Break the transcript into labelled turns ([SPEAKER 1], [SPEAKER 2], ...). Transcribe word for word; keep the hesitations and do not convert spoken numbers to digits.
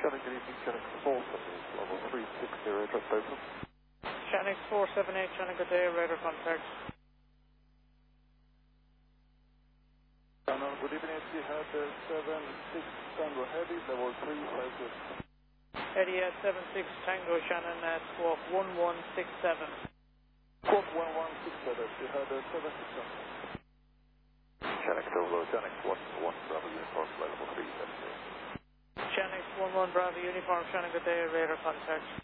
[SPEAKER 1] Shannon, good evening. Shannon four seven eight, level three six zero, trust open.
[SPEAKER 2] Shannon four seven eight, Shannon, good day, radar contact.
[SPEAKER 1] Shannon, good evening. You had uh, seven six Tango Heavy, level three five six.
[SPEAKER 2] Eddie at seven six Tango, Shannon at squawk one one six seven.
[SPEAKER 1] Squawk one one six seven, you had uh, seven six Tango. Shannon Solo, Shannon one one Bravo Uniform, level three seven zero.
[SPEAKER 2] Shannon one one Bravo Uniform, Shannon, good day, radar contact.